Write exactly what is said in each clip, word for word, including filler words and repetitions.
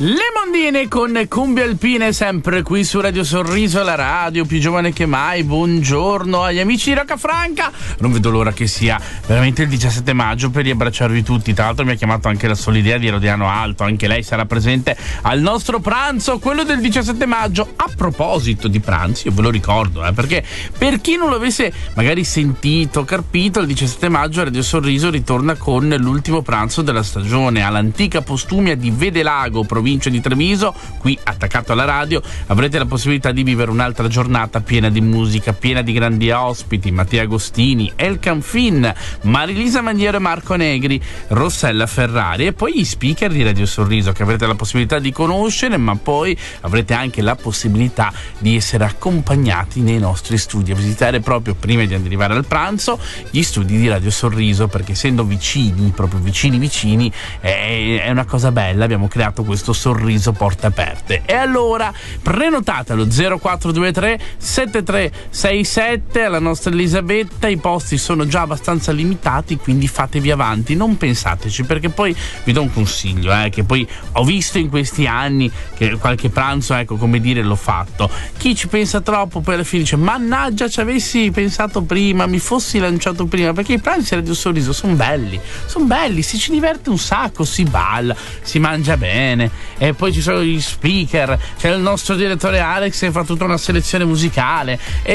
Le Mondine con Cumbie Alpine, sempre qui su Radio Sorriso, la radio più giovane che mai. Buongiorno agli amici di Roccafranca. Non vedo l'ora che sia veramente il diciassette maggio per riabbracciarvi tutti. Tra l'altro mi ha chiamato anche la Solidea di Rodiano Alto, anche lei sarà presente al nostro pranzo, quello del diciassette maggio. A proposito di pranzi, io ve lo ricordo, eh, perché per chi non lo avesse magari sentito, carpito, il diciassette maggio Radio Sorriso ritorna con l'ultimo pranzo della stagione all'antica postumia di Vedelago, provincia di Treviso. Qui attaccato alla radio avrete la possibilità di vivere un'altra giornata piena di musica, piena di grandi ospiti: Mattia Agostini, Elkan Finn, Marilisa Maniero e Marco Negri, Rossella Ferrari, e poi gli speaker di Radio Sorriso che avrete la possibilità di conoscere, ma poi avrete anche la possibilità di essere accompagnati nei nostri studi, a visitare proprio prima di arrivare al pranzo gli studi di Radio Sorriso, perché essendo vicini, proprio vicini vicini, è, è una cosa bella. Abbiamo creato questo sorriso porte aperte. E allora prenotate allo zero quattro due tre sette tre sei sette alla nostra Elisabetta. I posti sono già abbastanza limitati, quindi fatevi avanti, non pensateci, perché poi vi do un consiglio, eh, che poi ho visto in questi anni che qualche pranzo, ecco, come dire, l'ho fatto. Chi ci pensa troppo poi alla fine dice: mannaggia, ci avessi pensato prima, mi fossi lanciato prima, perché i pranzi Radio Sorriso sono belli, sono belli, si ci diverte un sacco, si balla, si mangia bene, e poi ci sono gli speaker, c'è il nostro direttore Alex che fa tutta una selezione musicale,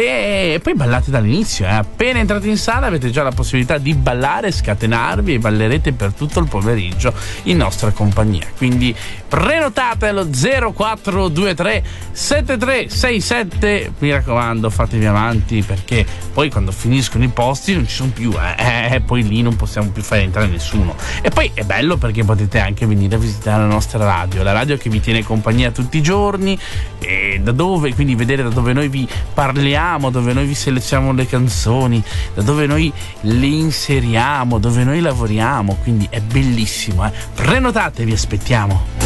e poi ballate dall'inizio, eh. Appena entrate in sala avete già la possibilità di ballare, scatenarvi, e ballerete per tutto il pomeriggio in nostra compagnia. Quindi prenotate allo zero quattro due tre sette tre sei sette, mi raccomando, fatevi avanti, perché poi quando finiscono i posti non ci sono più, eh, eh, poi lì non possiamo più fare entrare nessuno. E poi è bello perché potete anche venire a visitare la nostra radio, la radio che vi tiene compagnia tutti i giorni, e da dove, quindi vedere da dove noi vi parliamo, dove noi vi selezioniamo le canzoni, da dove noi le inseriamo, dove noi lavoriamo, quindi è bellissimo, eh. Prenotate, vi aspettiamo.